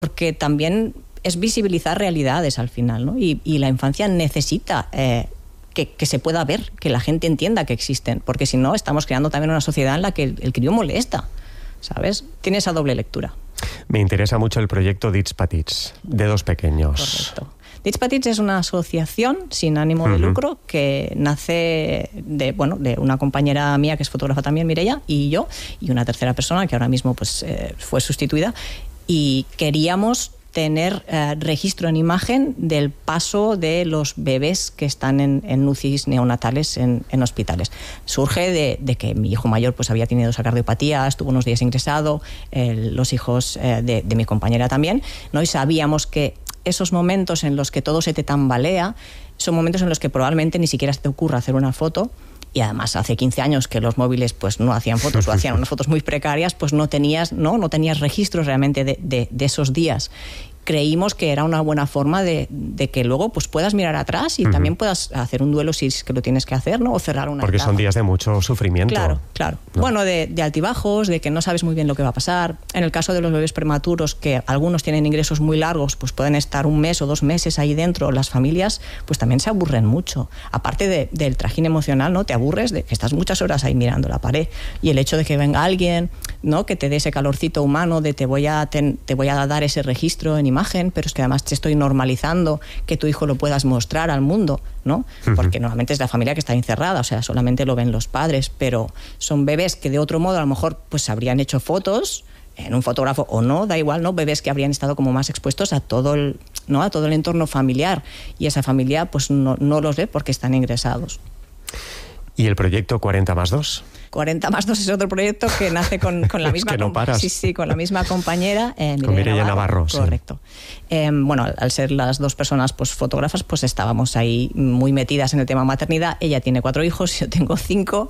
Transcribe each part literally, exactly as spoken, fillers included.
porque también es visibilizar realidades al final, ¿no? Y, y la infancia necesita eh, que, que se pueda ver, que la gente entienda que existen, porque si no estamos creando también una sociedad en la que el, el crío molesta, ¿sabes? Tiene esa doble lectura. Me interesa mucho el proyecto Dits Petits, dedos pequeños. Correcto. Dits Petits es una asociación sin ánimo de uh-huh. lucro que nace de, bueno, de una compañera mía que es fotógrafa también, Mireia, y yo, y una tercera persona que ahora mismo pues, eh, fue sustituida, y queríamos tener eh, registro en imagen del paso de los bebés que están en, en U C Is neonatales en, en hospitales. Surge de, de que mi hijo mayor pues, había tenido esa cardiopatía, estuvo unos días ingresado, eh, los hijos eh, de, de mi compañera también, ¿no? Y sabíamos que esos momentos en los que todo se te tambalea son momentos en los que probablemente ni siquiera se te ocurra hacer una foto. Y además hace quince años que los móviles pues no hacían fotos o hacían unas fotos muy precarias, pues no tenías, no, no tenías registros realmente de, de, de esos días. Creímos que era una buena forma de, de que luego pues puedas mirar atrás y uh-huh. también puedas hacer un duelo si es que lo tienes que hacer, ¿no? O cerrar una Porque etapa. Son días de mucho sufrimiento. Claro, claro. ¿No? Bueno, de, de altibajos, de que no sabes muy bien lo que va a pasar. En el caso de los bebés prematuros, que algunos tienen ingresos muy largos, pues pueden estar un mes o dos meses ahí dentro. Las familias pues también se aburren mucho. Aparte de, del trajín emocional, ¿no? Te aburres de que estás muchas horas ahí mirando la pared. Y el hecho de que venga alguien, ¿no? Que te dé ese calorcito humano de te voy a, ten, te voy a dar ese registro en imagen, pero es que además te estoy normalizando que tu hijo lo puedas mostrar al mundo, ¿no? Uh-huh. Porque normalmente es la familia que está encerrada, o sea, solamente lo ven los padres, pero son bebés que de otro modo a lo mejor pues habrían hecho fotos en un fotógrafo o no, da igual, ¿no? Bebés que habrían estado como más expuestos a todo el, ¿no? A todo el entorno familiar, y esa familia pues no, no los ve porque están ingresados. ¿Y el proyecto cuarenta más dos? cuarenta más dos es otro proyecto que nace con, con la misma es que no paras. Sí, sí, con la misma compañera, eh, con Mireia Navarro. Correcto. Sí. Eh, bueno, al ser las dos personas pues fotógrafas, pues estábamos ahí muy metidas en el tema maternidad. Ella tiene cuatro hijos, yo tengo cinco,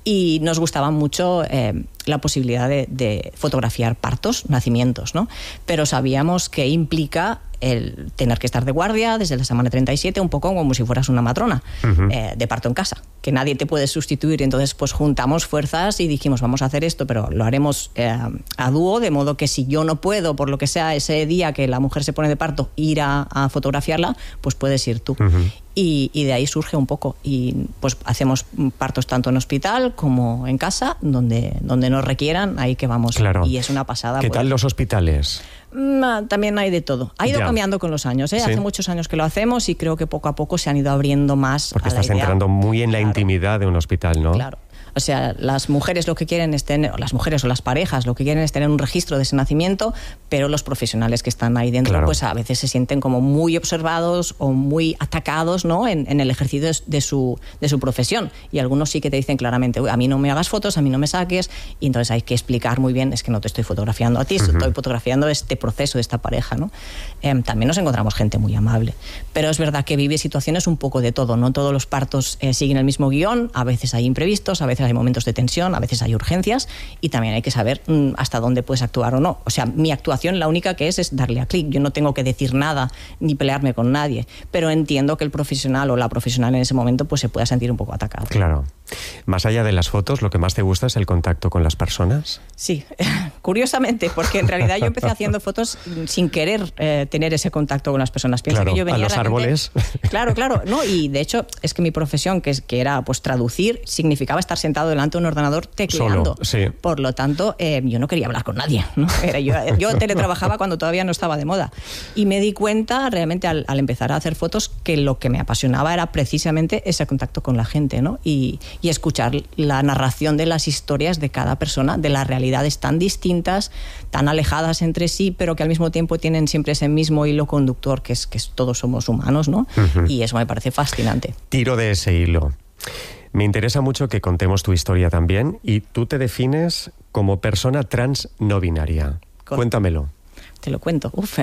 y nos gustaba mucho eh, la posibilidad de, de fotografiar partos, nacimientos, ¿no? Pero sabíamos que implica el tener que estar de guardia desde la semana treinta y siete, un poco como si fueras una matrona uh-huh. eh, de parto en casa, que nadie te puede sustituir. Entonces pues juntamos fuerzas y dijimos vamos a hacer esto, pero lo haremos eh, a dúo, de modo que si yo no puedo, por lo que sea, ese día que la mujer se pone de parto, ir a, a fotografiarla, pues puedes ir tú. Uh-huh. Y, y de ahí surge un poco, y pues hacemos partos tanto en hospital como en casa, donde, donde nos requieran, ahí que vamos. Claro. Y es una pasada. ¿Qué pues, tal los hospitales? También hay de todo. Ha ido ya. cambiando con los años, ¿eh? Sí. Hace muchos años que lo hacemos y creo que poco a poco se han ido abriendo más. Porque a la estás idea. entrando muy en la claro. intimidad de un hospital, ¿no? Claro. O sea, las mujeres lo que quieren es tener, o las mujeres o las parejas lo que quieren es tener un registro de ese nacimiento, pero los profesionales que están ahí dentro, claro. pues a veces se sienten como muy observados o muy atacados, ¿no? En, en el ejercicio de, de, su, de su profesión. Y algunos sí que te dicen claramente, a mí no me hagas fotos, a mí no me saques, y entonces hay que explicar muy bien, es que no te estoy fotografiando a ti, uh-huh. estoy fotografiando este proceso de esta pareja, ¿no? Eh, también nos encontramos gente muy amable, pero es verdad que vive situaciones un poco de todo, no todos los partos eh, siguen el mismo guión, a veces hay imprevistos, a veces hay momentos de tensión, a veces hay urgencias, y también hay que saber mmm, hasta dónde puedes actuar o no. O sea, mi actuación la única que es es darle a clic. Yo no tengo que decir nada ni pelearme con nadie, pero entiendo que el profesional o la profesional en ese momento pues se pueda sentir un poco atacado. Claro. Más allá de las fotos, ¿lo que más te gusta es el contacto con las personas? Sí, curiosamente, porque en realidad yo empecé haciendo fotos sin querer eh, tener ese contacto con las personas. Piensa claro, que yo venía a los árboles. Claro, claro. No, y de hecho es que mi profesión, que, es, que era pues traducir, significaba estar sentado delante de un ordenador tecleando. Solo, sí. Por lo tanto, eh, yo no quería hablar con nadie, ¿no? Era yo, yo teletrabajaba cuando todavía no estaba de moda. Y me di cuenta realmente al, al empezar a hacer fotos que lo que me apasionaba era precisamente ese contacto con la gente, ¿no? Y, y escuchar la narración de las historias de cada persona, de las realidades tan distintas, tan alejadas entre sí, pero que al mismo tiempo tienen siempre ese mismo hilo conductor, que es que todos somos humanos, ¿no? Uh-huh. Y eso me parece fascinante. Tiro de ese hilo. Me interesa mucho que contemos tu historia también, y tú te defines como persona trans no binaria. Con... Cuéntamelo. Te lo cuento. Uf,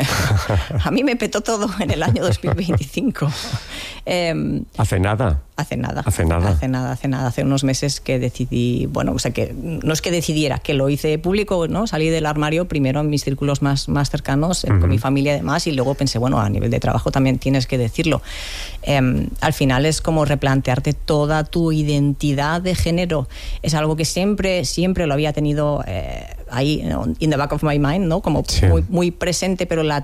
a mí me petó todo en el año dos mil veinticinco. eh, ¿Hace nada? Hace nada. Hace nada. Hace nada, hace nada. Hace unos meses que decidí, bueno, o sea, que no es que decidiera, que lo hice público, ¿no? Salí del armario primero en mis círculos más, más cercanos, uh-huh. con mi familia y demás, y luego pensé, bueno, a nivel de trabajo también tienes que decirlo. Eh, al final es como replantearte toda tu identidad de género. Es algo que siempre, siempre lo había tenido eh, ahí, in the back of my mind, ¿no? Como sí. muy, muy presente, pero la